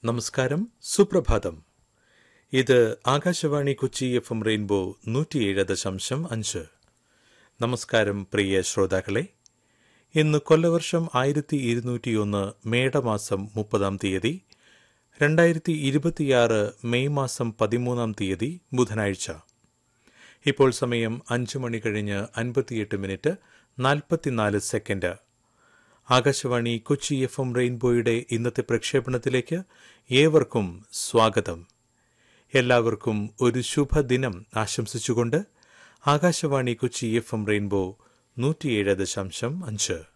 നമസ്കാരം, സുപ്രഭാതം. ഇത് ആകാശവാണി കൊച്ചി FM റെയിൻബോ 107.5. നമസ്കാരം പ്രിയ ശ്രോതാക്കളെ. ഇന്ന് കൊല്ലവർഷം 1201 മേടമാസം 30 2026 മെയ് മാസം 13 ബുധനാഴ്ച. ഇപ്പോൾ സമയം 5 മണി കഴിഞ്ഞ് 58 44 സെക്കൻഡ്. ആകാശവാണി കൊച്ചി FM റെയിൻബോയുടെ ഇന്നത്തെ പ്രക്ഷേപണത്തിലേക്ക് ഏവർക്കും സ്വാഗതം. എല്ലാവർക്കും ഒരു ശുഭദിനം ആശംസിച്ചുകൊണ്ട് ആകാശവാണി കൊച്ചി FM റെയിൻബോ 107.5